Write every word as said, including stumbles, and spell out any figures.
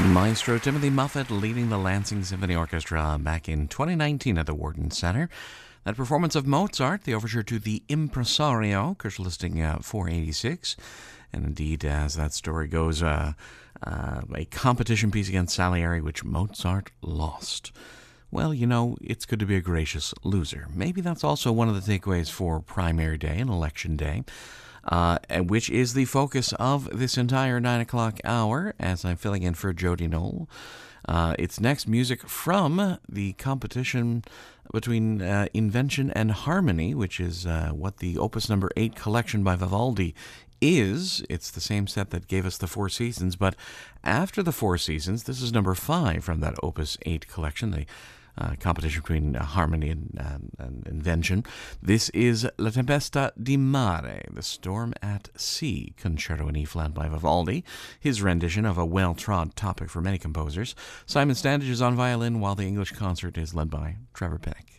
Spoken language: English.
Maestro Timothy Muffet leading the Lansing Symphony Orchestra back in twenty nineteen at the Worden Center. That performance of Mozart, the overture to the Impresario, Kurs listing uh, four eighty-six. And indeed, as that story goes, uh, uh, a competition piece against Salieri, which Mozart lost. Well, you know, it's good to be a gracious loser. Maybe that's also one of the takeaways for primary day and election day. Uh, which is the focus of this entire nine o'clock hour as I'm filling in for Jody Knoll. Uh, it's next music from the competition between uh, Invention and Harmony, which is uh, what the Opus Number eight collection by Vivaldi is. It's the same set that gave us the Four Seasons, but after the Four Seasons, this is number five from that Opus eight collection, the Uh, competition between uh, Harmony and, and, and Invention. This is La Tempesta di Mare, The Storm at Sea, Concerto in E-flat by Vivaldi, his rendition of a well-trod topic for many composers. Simon Standage is on violin, while the English concert is led by Trevor Pinnock.